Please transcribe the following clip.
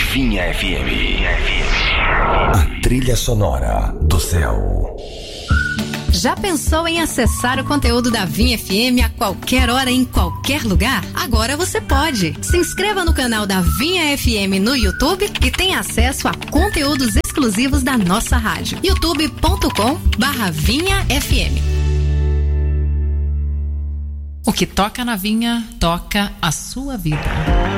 Vinha FM. A trilha sonora do céu. Já pensou em acessar o conteúdo da Vinha FM a qualquer hora, em qualquer lugar? Agora você pode. Se inscreva no canal da Vinha FM no YouTube e tenha acesso a conteúdos exclusivos da nossa rádio. youtube.com/Vinha FM. O que toca na Vinha, toca a sua vida.